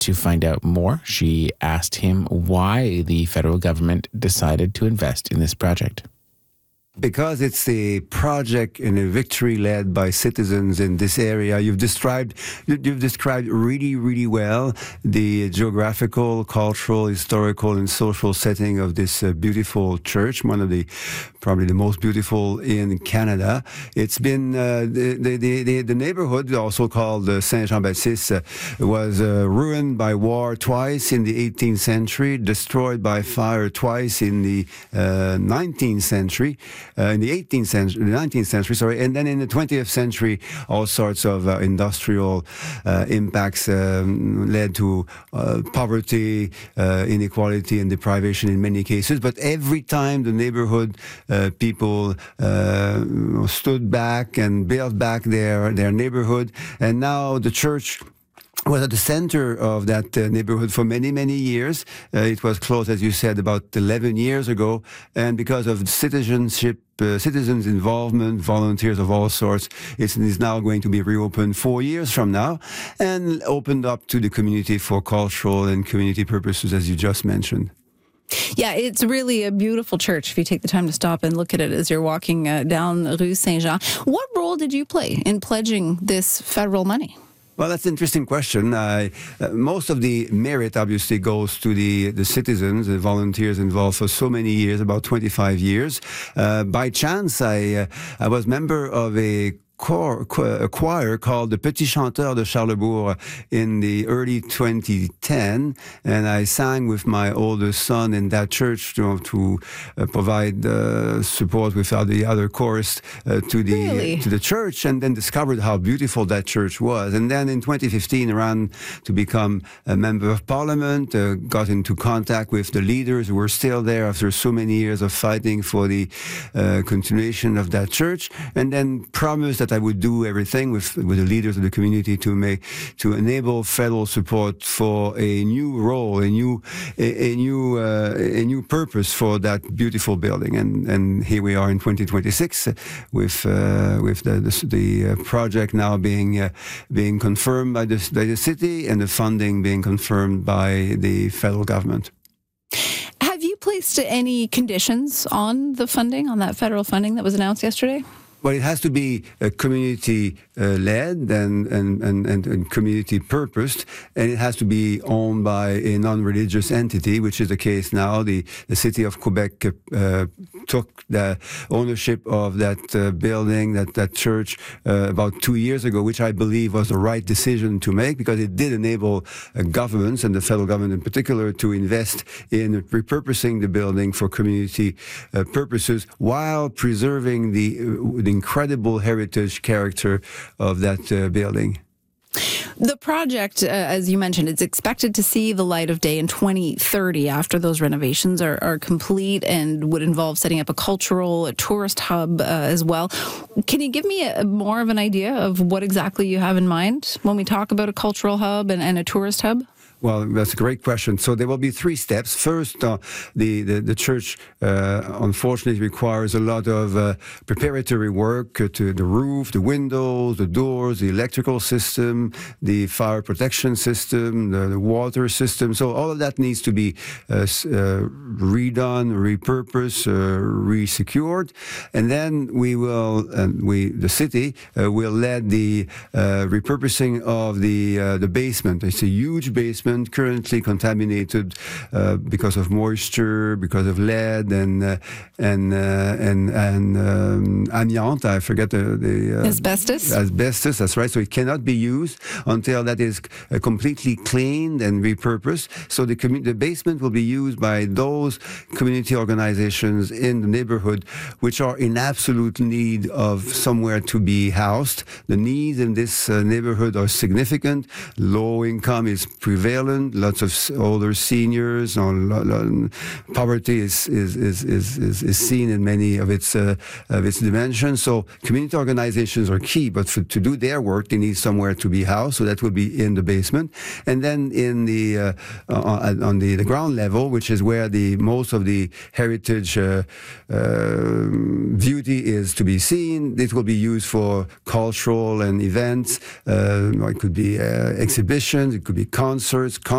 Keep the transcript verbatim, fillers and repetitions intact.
To find out more, she asked him why the federal government decided to invest in this project. Because it's a project and a victory led by citizens in this area. You've described you've described really, really well the geographical, cultural, historical, and social setting of this uh, beautiful church, one of the probably the most beautiful in Canada. It's been uh, the, the, the, the neighborhood, also called uh, Saint-Jean-Baptiste, uh, was uh, ruined by war twice in the eighteenth century, destroyed by fire twice in the uh, nineteenth century. Uh, in the eighteenth century, the nineteenth century, sorry, and then in the twentieth century, all sorts of uh, industrial uh, impacts um, led to uh, poverty, uh, inequality, and deprivation in many cases. But every time the neighborhood uh, people uh, stood back and built back their their neighborhood, and now the church was at the center of that uh, neighborhood for many, many years. Uh, it was closed, as you said, about eleven years ago. And because of citizenship, uh, citizens' involvement, volunteers of all sorts, it is now going to be reopened four years from now and opened up to the community for cultural and community purposes, as you just mentioned. Yeah, it's really a beautiful church if you take the time to stop and look at it as you're walking uh, down Rue Saint-Jean. What role did you play in pledging this federal money? Well, that's an interesting question. Uh, uh, most of the merit obviously goes to the, the citizens, the volunteers involved for so many years, about twenty-five years. Uh, by chance, I, uh, I was member of a Choir, a choir called the Petit Chanteur de Charlesbourg in the early twenty ten, and I sang with my oldest son in that church to, to uh, provide uh, support with the other chorus uh, to the really? to the church, and then discovered how beautiful that church was. And then in twenty fifteen, ran to become a member of parliament, uh, got into contact with the leaders who were still there after so many years of fighting for the uh, continuation of that church, and then promised that I would do everything with with the leaders of the community to make to enable federal support for a new role, a new a, a new uh, a new purpose for that beautiful building. And and here we are in twenty twenty-six with uh, with the the, the uh, project now being uh, being confirmed by the by the city and the funding being confirmed by the federal government. Have you placed any conditions on the funding, on that federal funding that was announced yesterday? Well, it has to be uh, community-led uh, and, and, and, and community-purposed, and it has to be owned by a non-religious entity, which is the case now. The, the city of Quebec uh, took the ownership of that uh, building, that, that church, uh, about two years ago, which I believe was the right decision to make, because it did enable uh, governments, and the federal government in particular, to invest in repurposing the building for community uh, purposes while preserving the, uh, the incredible heritage character of that uh, building. The project, uh, as you mentioned, it's expected to see the light of day in twenty thirty after those renovations are, are complete, and would involve setting up a cultural, a tourist hub uh, as well. Can you give me a, more of an idea of what exactly you have in mind when we talk about a cultural hub and, and a tourist hub? Well, that's a great question. So there will be three steps. First, uh, the, the the church uh, unfortunately requires a lot of uh, preparatory work uh, to the roof, the windows, the doors, the electrical system, the fire protection system, the, the water system. So all of that needs to be uh, uh, redone, repurposed, uh, resecured, and then we will, uh, we the city uh, will lead the uh, repurposing of the uh, the basement. It's a huge basement, currently contaminated uh, because of moisture, because of lead and uh, and uh, and and um, amiante. I forget the, the uh, asbestos. Asbestos. That's right. So it cannot be used until that is uh, completely cleaned and repurposed. So the commu- the basement will be used by those community organizations in the neighborhood which are in absolute need of somewhere to be housed. The needs in this uh, neighborhood are significant. Low income is prevailing. Lots of older seniors, or poverty is is, is is is seen in many of its uh, of its dimensions. So community organizations are key, but for, to do their work, they need somewhere to be housed. So that will be in the basement, and then in the uh, on, on the, the ground level, which is where the most of the heritage uh, uh, beauty is to be seen. It will be used for cultural and events. Uh, it could be uh, exhibitions. It could be concerts.